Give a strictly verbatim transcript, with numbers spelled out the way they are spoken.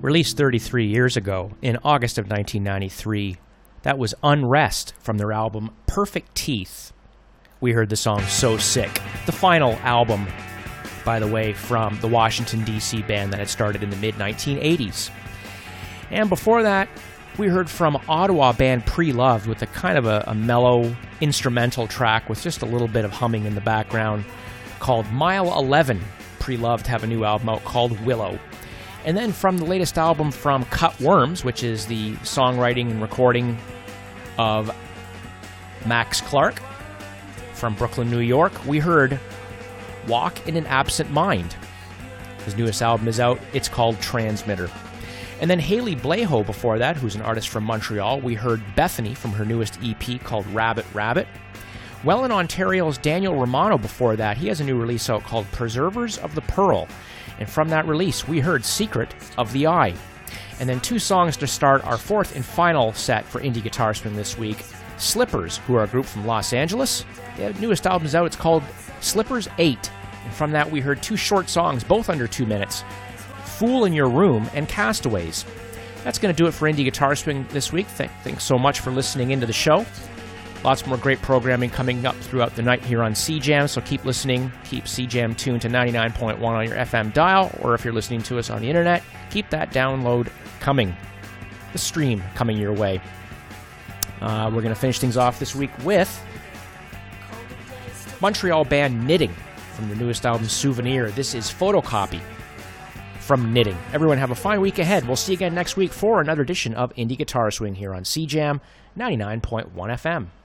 Released thirty-three years ago, in August of nineteen ninety-three, that was Unrest from their album Perfect Teeth. We heard the song So Sick, the final album, by the way, from the Washington, D C band that had started in the mid nineteen eighties. And before that, we heard from Ottawa band Pre-Loved with a kind of a, a mellow instrumental track with just a little bit of humming in the background called Mile eleven. Pre-Loved have a new album out called Willow. And then from the latest album from Cut Worms, which is the songwriting and recording of Max Clark from Brooklyn, New York, we heard Walk in an Absent Mind. His newest album is out. It's called Transmitter. And then Haley Blejo before that, who's an artist from Montreal. We heard Bethany from her newest E P called Rabbit Rabbit. Well, in Ontario's Daniel Romano before that, he has a new release out called Preservers of the Pearl. And from that release, we heard Secret of the Eye. And then two songs to start our fourth and final set for Indie Guitar Swing this week. Slippers, who are a group from Los Angeles. Their newest album is out. It's called Slippers eight. And from that, we heard two short songs, both under two minutes. Fool in Your Room and Castaways. That's going to do it for Indie Guitar Swing this week. Th- thanks so much for listening into the show. Lots more great programming coming up throughout the night here on C Jam, so keep listening. Keep C Jam tuned to ninety-nine point one on your F M dial, or if you're listening to us on the internet, keep that download coming. The stream coming your way. Uh, we're going to finish things off this week with Montreal band Knitting from the newest album Souvenir. This is Photocopy from Knitting. Everyone have a fine week ahead. We'll see you again next week for another edition of Indie Guitar Swing here on C Jam ninety-nine point one F M.